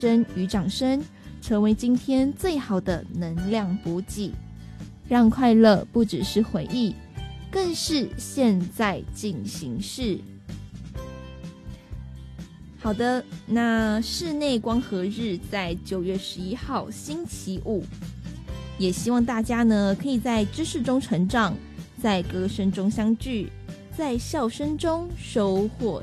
声与掌声成为今天最好的能量补给，让快乐不只是回忆，更是现在进行式。好的，那室内光合日在9月11号星期五，也希望大家呢可以在知识中成长，在歌声中相聚，在笑声中收获